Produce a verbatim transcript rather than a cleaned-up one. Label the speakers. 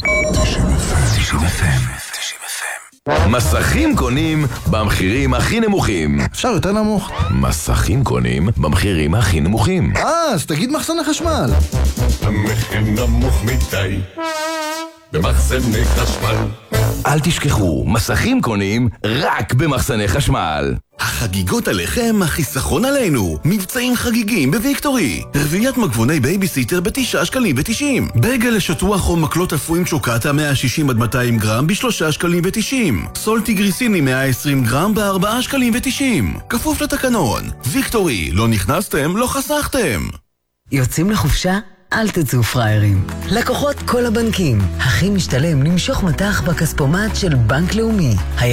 Speaker 1: תשעים אף אם. מסכים קונים במחירים הכי נמוכים.
Speaker 2: אפשר יותר נמוך?
Speaker 1: מסכים קונים במחירים הכי נמוכים.
Speaker 2: אה, אז תגיד מחסני חשמל.
Speaker 3: המחיר נמוך מדי במחסני חשמל.
Speaker 1: אל תשכחו, מסכים קונים רק במחסני חשמל.
Speaker 4: החגיגות עליכם, החיסכון עלינו. מבצעים חגיגים בוויקטורי. רביעיית מגבוני בייביסיטר בתשעה שקלים ותשעים. בגל לשטוח או מקלות אפויים שוקטה מאה שישים עד מאתיים גרם בשלושה שקלים ותשעים. סולטי גריסיני מאה ועשרים גרם בארבעה שקלים ותשעים. כפוף לתקנון. ויקטורי, לא נכנסתם, לא חסכתם.
Speaker 5: יוצאים לחופשה? אל תצאו פריירים. לקוחות כל הבנקים. הכי משתלם למשוך מטח בכספומט של בנק לאומי.